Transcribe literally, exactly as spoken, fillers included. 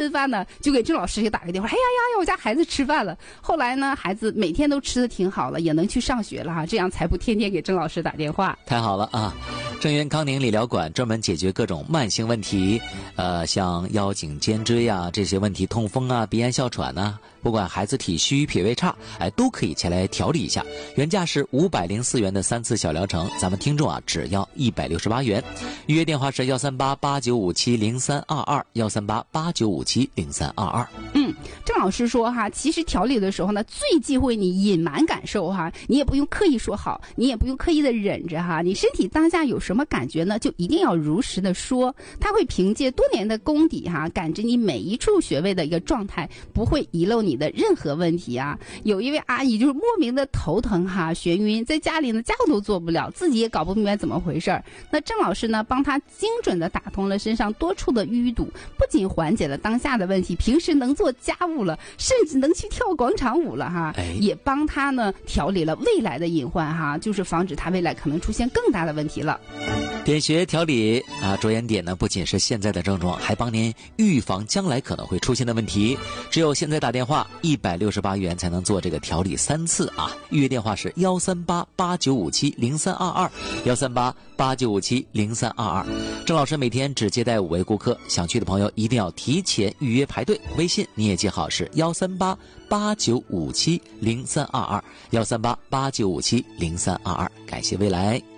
顿饭呢，就给郑老师给打个电话，哎呀呀，我家孩子吃饭了。后来呢，孩子每天都吃的挺好了，也能去上学了哈，这样才不天天给郑老师打电话。 太好了啊！正源康宁理疗馆专门解决各种慢性问题，呃，像腰颈肩椎啊这些问题，痛风啊、鼻炎哮喘呐、啊，不管孩子体虚、脾胃差，哎，都可以前来调理一下。原价是五百零四元的三次小疗程，咱们听众啊只要一百六十八元。预约电话是幺三八八九五七零三二二，幺三八八九五七零三二二。 嗯，郑老师说哈，其实调理的时候呢，最忌讳你隐瞒感受哈，你也不用刻意说好，你也不用刻意的忍着哈，你身体当下有什么感觉呢，就一定要如实的说。他会凭借多年的功底哈，感知你每一处穴位的一个状态，不会遗漏你的任何问题啊。有一位阿姨就是莫名的头疼哈，眩晕，在家里呢家务都做不了，自己也搞不明白怎么回事儿。那郑老师呢，帮他精准的打通了身上多处的淤堵，不仅缓解了当下的问题，平时能做家务了，甚至能去跳广场舞了哈， 哎、 也帮他呢调理了未来的隐患哈，就是防止他未来可能出现更大的问题了。 点穴调理啊，着眼点呢不仅是现在的症状，还帮您预防将来可能会出现的问题。只有现在打电话一百六十八元才能做这个调理三次啊！预约电话是幺三八八九五七零三二二，幺三八八九五七零三二二。郑老师每天只接待五位顾客，想去的朋友一定要提前预约排队。微信你也记好是幺三八八九五七零三二二，幺三八八九五七零三二二。感谢未来。